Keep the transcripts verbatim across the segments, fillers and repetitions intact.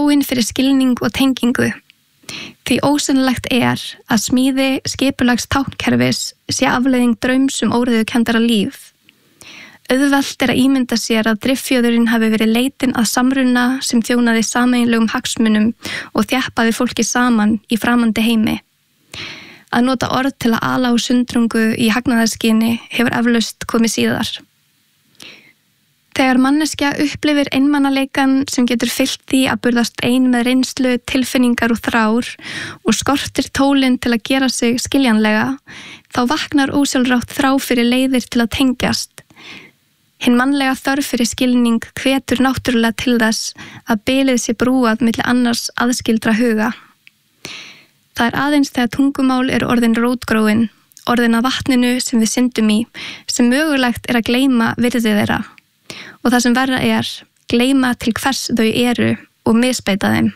þráin fyrir skilning og tengingu. Því ósennilegt er að smíði skipulags táknkerfis sé afleiðing draums um óreiðukenndara líf. Auðvelt er að ímynda sér að driffjöðurinn hafi verið leitin að samruna sem þjónaði sameiginlegum hagsmunum og þjappaði fólki saman í framandi heimi. Að nota orð til að ala á sundrungu í hagnaðarskyni hefur eflaust komið síðar. Þegar manneskja upplifir einmanaleikan sem getur fyllt því að burðast ein með reynslu, tilfinningar og þrár og skortir tólin til að gera sig skiljanlega, þá vaknar ósjálfrátt þrá fyrir leiðir til að tengjast. Hinn mannlega þörf fyrir skilning hvetur náttúrulega til þess að bilið sé brúað milli annars aðskildra huga. Það er aðeins þegar tungumál er orðin rótgróin, orðin að vatninu sem við syndum í, sem mögulegt er að gleyma virði þeirra. Og það sem verra er, gleyma til hvers þau eru og misbeita þeim.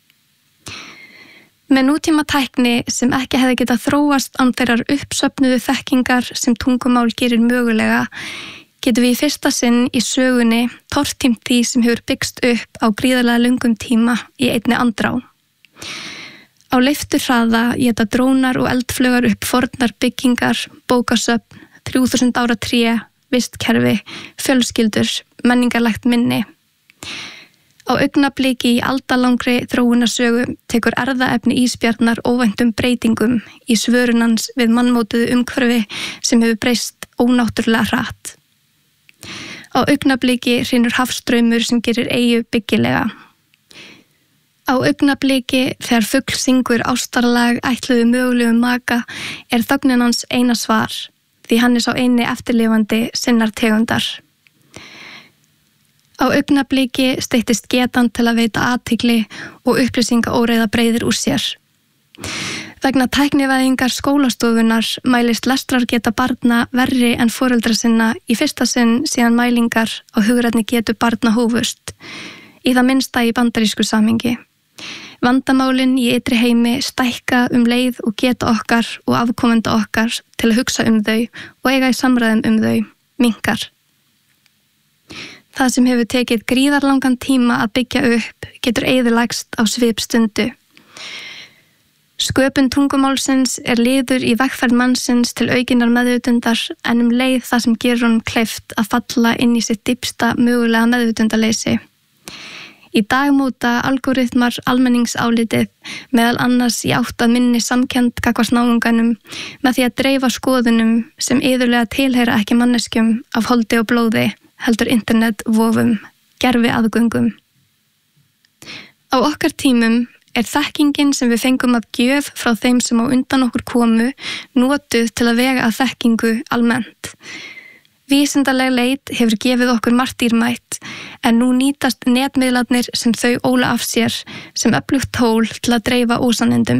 Með nútíma tækni sem ekki hefði getað þróast án þeirrar uppsöfnuðu þekkingar sem tungumál gerir mögulega, getum við í fyrsta sinn í sögunni tortímt því sem hefur byggst upp á gríðarlega löngum tíma í einni andrá. Á leifturhraða éta drónar og eldflaugar upp fornar byggingar, bókasöfn, þrjú þúsund ára tré, vistkerfi, fjölskyldur, menningarlegt minni. Á augnabliki í aldalangri þróunarsögu tekur erfðaefni ísbjarnar óvæntum breytingum í svörunans við mannmótuðu umhverfi sem hefur breyst ónáttúrulega hratt. Á augnabliki hrynur hafstraumur sem gerir eyju byggilega. Á augnabliki þegar fugl syngur ástarlag ætluðu mögulegum maka er þögnin hans eina svar, því hann er sá eini eftirlifandi sinnar tegundar. Á augnabliki steyttist getan til að veita athygli og upplýsingaóreiða breiðir úr sér. Vegna tæknivæðingar skólastofunar mælist lestrargeta barna verri en foreldra sinna í fyrsta sinn síðan mælingar á hugrænni getu barna hófust, í það minnsta í bandarísku samhengi. Vandamálin í ytri heimi stækka um leið og geta okkar og afkomenda okkar til að hugsa um þau og eiga í samræðum um þau, minnkar. Það sem hefur tekið gríðarlangan tíma að byggja upp getur eyðilagst á svipstundu. Sköpun tungumálsins er liður í vegferð mannsins til aukinnar meðvitundar en um leið það sem gerir honum kleift að falla inn í sitt dýpsta mögulega meðvitundaleysi. Í dag móta algoritmar almenningsálitið meðal annars í átt að minni samkennd gagnvart náunganum með því að dreifa skoðunum sem iðulega tilheyra ekki manneskjum af holdi og blóði, heldur internetvofum, gervi aðgöngum. Á okkar tímum er þekkingin sem við fengum af gjöf frá þeim sem á undan okkur komu notuð til að vega að þekkingu almennt. Vísindaleg leit hefur gefið okkur margt dýrmætt, en nú nýtast netmiðlarnir sem þau óla af sér sem öflugt tól til að dreifa ósannindum.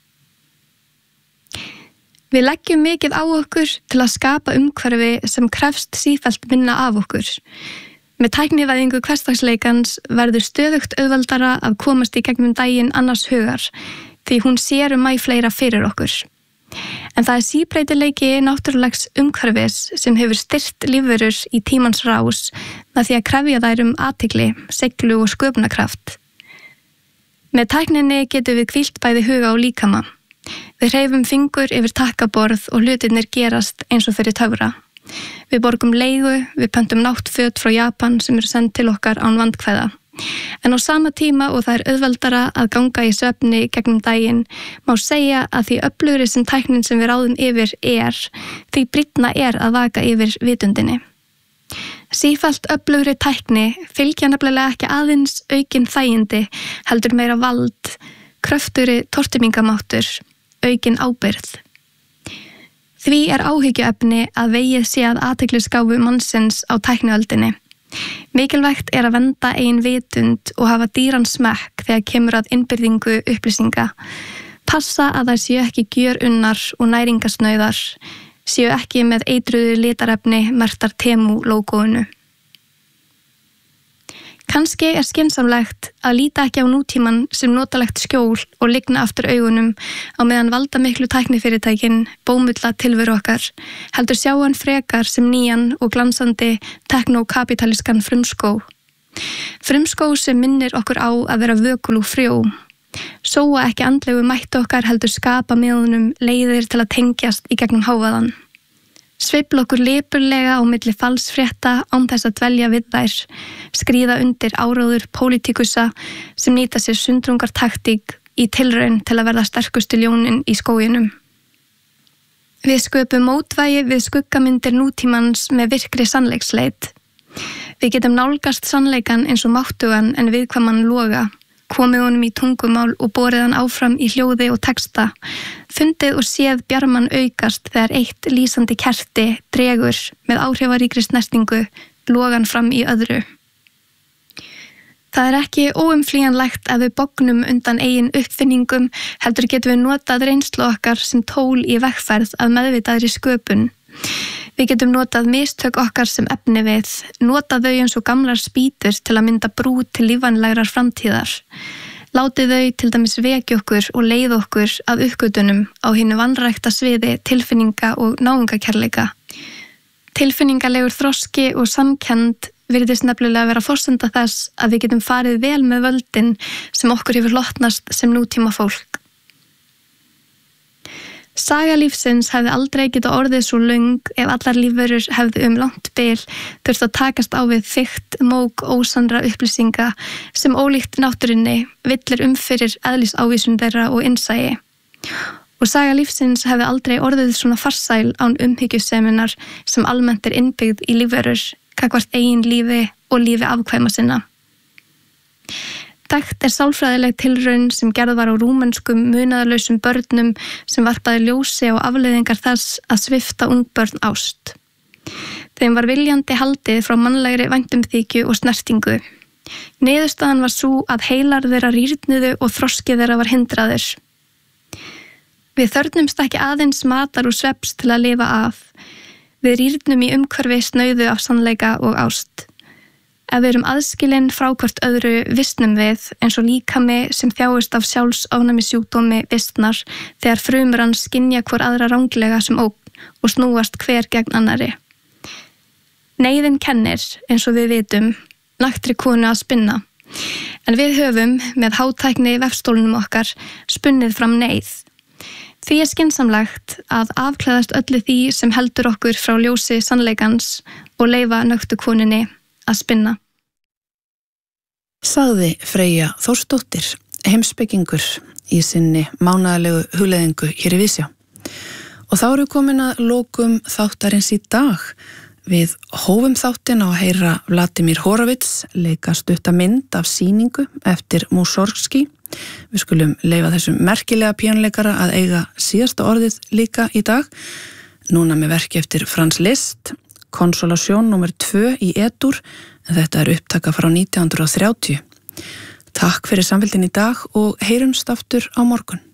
Við leggjum mikið á okkur til að skapa umhverfi sem krefst sífellt minna af okkur. Með tæknivæðingu hversdagsleikans verður stöðugt auðveldara að komast í gegnum daginn annars hugar, því hún sér um æ fleira fyrir okkur. En það er síbreytileiki náttúrulegs umhverfis sem hefur styrkt lífverur í tímans rás með því að krefja þær um athygli, seiglu og sköpunarkraft. Með tækninni getum við hvílt bæði huga og líkama. Við hreyfum fingur yfir takkaborð og hlutirnir gerast eins og fyrir töfra. Við borgum leigu, við pöntum náttföt frá Japan sem eru send til okkar án vandkvæða. En á sama tíma og það er auðveldara að ganga í svefni gegnum daginn má segja að því öflugri sem tæknin sem við ráðum yfir er, því brýnna er að vaka yfir vitundinni. Sífellt öflugri tækni fylgja nefnilega ekki aðeins aukin þægindi, heldur meira vald, kröftugri tortímingamáttur, aukin ábyrgð. Því er áhyggjuefni að vegið sé að athyglisgáfu mannsins á tækniöldinni. Mikilvægt er að vernda eigin vitund og hafa dýran smekk þegar kemur að innbyrðingu upplýsinga. Passa að þær séu ekki gjörunnar og næringasnauðar, séu ekki með eitruðu litarefni merktar Temu-lógóinu. Kannski er skynsamlegt að líta ekki á nútíman sem notalegt skjól og ligna aftur augunum á meðan valdamiklu tæknifyrirtækin bómulla tilveru okkar, heldur sjá hann frekar sem nýjan og glansandi teknókapitalískan frumskó. Frumskóg sem minnir okkur á að vera vökul og frjó. Sóa ekki andlegu mætti okkar heldur skapa með honum leiðir til að tengjast í gegnum hávaðan. Sveifla okkur lipurlega á milli falsfrétta án þess að dvelja við þær, skríða undir áróður pólitíkusa sem nýta sér sundrungar taktík í tilraun til að verða sterkustu ljónin í skóginum. Við sköpum mótvægi við skuggamyndir nútímans með virkri sannleiksleit. Við getum nálgast sannleikan eins og máttugan en viðkvæman loga, komið honum í tungumál og borið hann áfram í hljóði og texta, fundið og séð bjarman aukast þegar eitt lýsandi kerti dregur með áhrifaríkri snertingu logan fram í öðru. Það er ekki óumflýjanlegt að við bognum undan eigin uppfinningum, heldur getum við notað reynslu okkar sem tól í vegferð af meðvitaðri sköpun. Við getum notað mistök okkar sem efni við, notað þau eins og gamlar spýtur til að mynda brú til lífvænlegrar framtíðar. Látið þau til dæmis vekja okkur og leið okkur að uppgötunum á hinu vanrækta sviði tilfinninga og náungakærleika. Tilfinningalegur þroski og samkennd virðist nefnilega vera forsenda þess að við getum farið vel með völdin sem okkur hefur hlotnast sem nútíma fólk. Saga lífsins hefði aldrei getað orðið svo löng ef allar lífverur hefðu um langt bil þurft að takast á við þykkt mók ósannra upplýsinga sem ólíkt náttúrunni villir um fyrir eðlisávísun þeirra og innsæi. Og saga lífsins hefði aldrei orðið svona farsæl án umhyggjuseminnar sem almennt er innbyggð í lífverur, gagnvart eigin lífi og lífi afkvæma sinna. Þekkt er sálfræðileg tilraun sem gerð var á rúmenskum munaðarlausum börnum sem varpaði ljósi á afleiðingar þess að svipta ungbörn ást. Þeim var viljandi haldið frá mannlegri væntumþykju og snertingu. Niðurstaðan var sú að heilar þeirra rýrnuðu og þroski þeirra var hindraður. Við þörfnumst ekki aðeins matar og svefns til að lifa af. Við rýrnum í umhverfi snauðu af sannleika og ást. Ef við erum aðskilin frá hvort öðru vistnum við eins og líkami sem þjáist af sjálfsofnæmisjúkdómi vistnar þegar frumur hans skynja hvor aðra ranglega sem ógn og snúast hver gegn annari. Neyðin kennir, eins og við vitum, naktri konu að spinna. En við höfum, með hátækni vefstólunum okkar, spunnið fram neyð. Því er skynsamlegt að afklæðast öllu því sem heldur okkur frá ljósi sannleikans og leyfa nöktu konunni að spinna. Sagði Freyja Þórsdóttir, heimspekingur í sinni mánaðarlegu hugleiðingu hér í Vísjá. Og þá eru komin að lokum þáttarins í dag. Við hófum þáttin á að heyra Vladimir Horowitz leika stutta mynd af sýningu eftir Mussorgsky. Við skulum leyfa þessum merkilega píanleikara að eiga síðasta orðið líka í dag. Núna með verki eftir Franz Liszt, Konsolasjón númer tvö í E-dur, en þetta er upptaka frá nítján hundruð og þrjátíu. Takk fyrir samfylgdina í dag og heyrumst aftur á morgun.